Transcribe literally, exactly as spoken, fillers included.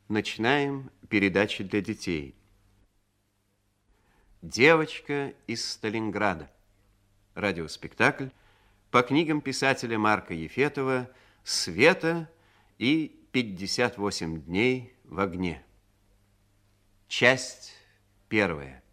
Начинаем передачи для детей. Девочка из Сталинграда. Радиоспектакль по книгам писателя Марка Ефетова «Света» и «пятьдесят восемь дней в огне». Часть первая.